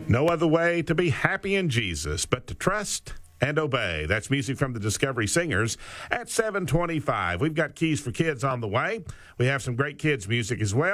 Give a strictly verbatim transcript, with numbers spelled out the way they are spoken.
No other way to be happy in Jesus but to trust and obey. That's music from the Discovery Singers at seven twenty-five. We've got Keys for Kids on the way. We have some great kids music as well.